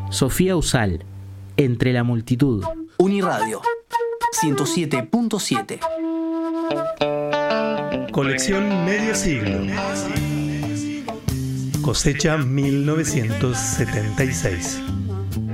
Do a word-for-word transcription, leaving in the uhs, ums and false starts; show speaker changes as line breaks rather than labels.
Sofía Usal, Entre la multitud.
Uniradio ciento siete punto siete.
Colección Medio Siglo. Cosecha mil novecientos setenta y seis.